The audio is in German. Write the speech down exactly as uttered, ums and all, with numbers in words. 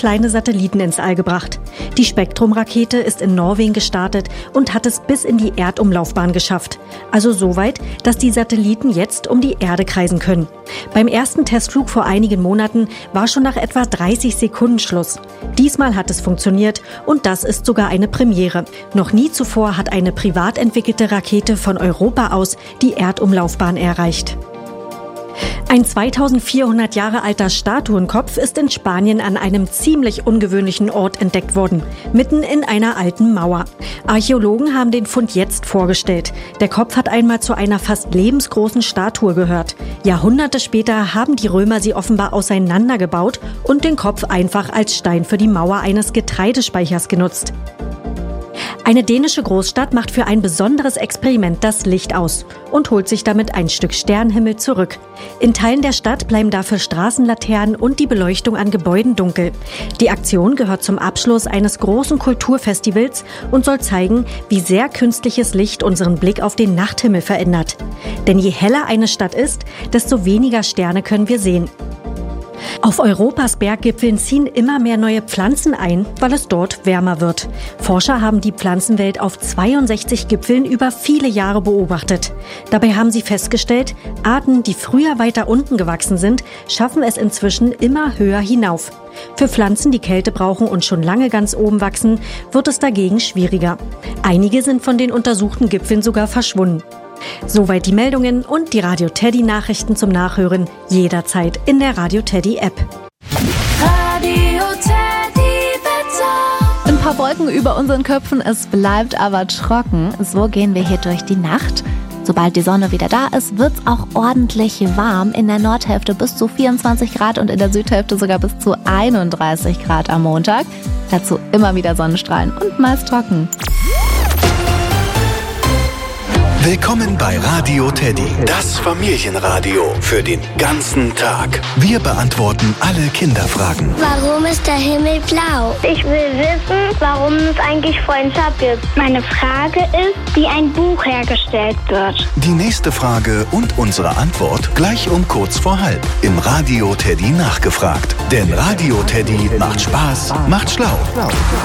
kleine Satelliten ins All gebracht. Die Spektrum-Rakete ist in Norwegen gestartet und hat es bis in die Erdumlaufbahn geschafft. Also so weit, dass die Satelliten jetzt um die Erde kreisen können. Beim ersten Testflug vor einigen Monaten war schon nach etwa dreißig Sekunden Schluss. Diesmal hat es funktioniert und das ist sogar eine Premiere. Noch nie zuvor hat eine privat entwickelte Rakete von Europa aus die Erdumlaufbahn erreicht. Ein zweitausendvierhundert Jahre alter Statuenkopf ist in Spanien an einem ziemlich ungewöhnlichen Ort entdeckt worden, mitten in einer alten Mauer. Archäologen haben den Fund jetzt vorgestellt. Der Kopf hat einmal zu einer fast lebensgroßen Statue gehört. Jahrhunderte später haben die Römer sie offenbar auseinandergebaut und den Kopf einfach als Stein für die Mauer eines Getreidespeichers genutzt. Eine dänische Großstadt macht für ein besonderes Experiment das Licht aus und holt sich damit ein Stück Sternenhimmel zurück. In Teilen der Stadt bleiben dafür Straßenlaternen und die Beleuchtung an Gebäuden dunkel. Die Aktion gehört zum Abschluss eines großen Kulturfestivals und soll zeigen, wie sehr künstliches Licht unseren Blick auf den Nachthimmel verändert. Denn je heller eine Stadt ist, desto weniger Sterne können wir sehen. Auf Europas Berggipfeln ziehen immer mehr neue Pflanzen ein, weil es dort wärmer wird. Forscher haben die Pflanzenwelt auf zweiundsechzig Gipfeln über viele Jahre beobachtet. Dabei haben sie festgestellt, Arten, die früher weiter unten gewachsen sind, schaffen es inzwischen immer höher hinauf. Für Pflanzen, die Kälte brauchen und schon lange ganz oben wachsen, wird es dagegen schwieriger. Einige sind von den untersuchten Gipfeln sogar verschwunden. Soweit die Meldungen und die Radio Teddy Nachrichten zum Nachhören jederzeit in der Radio Teddy App. Radio Teddy Wetter. Ein paar Wolken über unseren Köpfen, es bleibt aber trocken. So gehen wir hier durch die Nacht. Sobald die Sonne wieder da ist, wird es auch ordentlich warm. In der Nordhälfte bis zu vierundzwanzig Grad und in der Südhälfte sogar bis zu einunddreißig Grad am Montag. Dazu immer wieder Sonnenstrahlen und meist trocken. Willkommen bei Radio Teddy, das Familienradio für den ganzen Tag. Wir beantworten alle Kinderfragen. Warum ist der Himmel blau? Ich will wissen, warum es eigentlich Freundschaft gibt. Meine Frage ist, wie ein Buch hergestellt wird. Die nächste Frage und unsere Antwort gleich um kurz vor halb im Radio Teddy nachgefragt. Denn Radio Teddy macht Spaß, macht schlau.